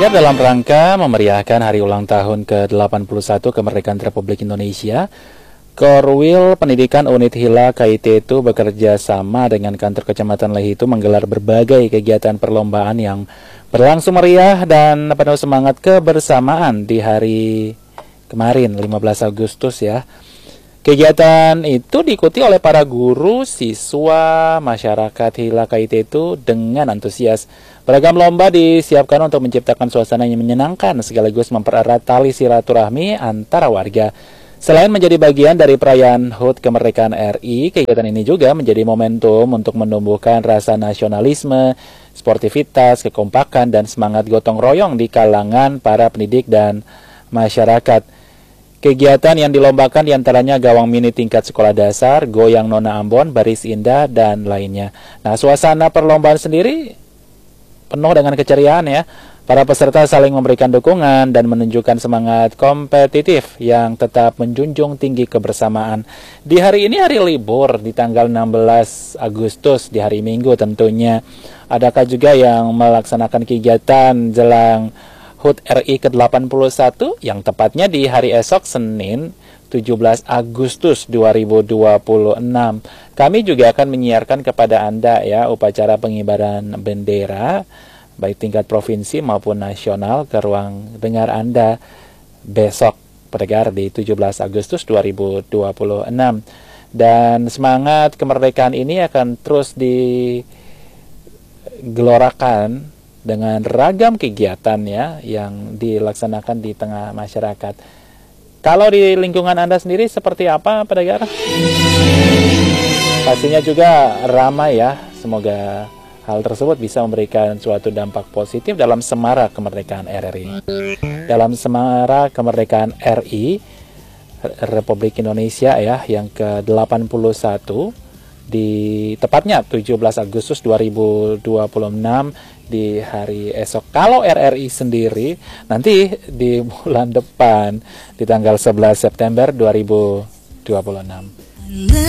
Pendengar, dalam rangka memeriahkan hari ulang tahun ke-81 kemerdekaan Republik Indonesia, Korwil Pendidikan Unit Hila KIT itu bekerja sama dengan kantor Kecamatan Lehitu menggelar berbagai kegiatan perlombaan yang berlangsung meriah dan penuh semangat kebersamaan di hari kemarin 15 Agustus ya. Kegiatan itu diikuti oleh para guru, siswa, masyarakat Hila KIT itu dengan antusias. Beragam lomba disiapkan untuk menciptakan suasana yang menyenangkan sekaligus mempererat tali silaturahmi antara warga. Selain menjadi bagian dari perayaan HUT Kemerdekaan RI, kegiatan ini juga menjadi momentum untuk menumbuhkan rasa nasionalisme, sportivitas, kekompakan, dan semangat gotong royong di kalangan para pendidik dan masyarakat. Kegiatan yang dilombakan diantaranya gawang mini tingkat sekolah dasar, goyang nona Ambon, baris indah, dan lainnya. Nah, suasana perlombaan sendiri penuh dengan keceriaan ya. Para peserta saling memberikan dukungan dan menunjukkan semangat kompetitif yang tetap menjunjung tinggi kebersamaan. Di hari ini hari libur, di tanggal 16 Agustus, di hari Minggu tentunya. Adakah juga yang melaksanakan kegiatan jelang HUT RI ke-81 yang tepatnya di hari esok Senin 17 Agustus 2026. Kami juga akan menyiarkan kepada Anda ya upacara pengibaran bendera baik tingkat provinsi maupun nasional ke ruang dengar Anda besok pendengar di 17 Agustus 2026. Dan semangat kemerdekaan ini akan terus digelorakan dengan ragam kegiatan ya yang dilaksanakan di tengah masyarakat. Kalau di lingkungan Anda sendiri seperti apa, pendengar? Pastinya juga ramai ya. Semoga hal tersebut bisa memberikan suatu dampak positif dalam Semara Kemerdekaan RI. Dalam Semara Kemerdekaan RI Republik Indonesia ya yang ke-81 di tepatnya 17 Agustus 2026 di hari esok. Kalau RRI sendiri nanti di bulan depan di tanggal 11 September 2026.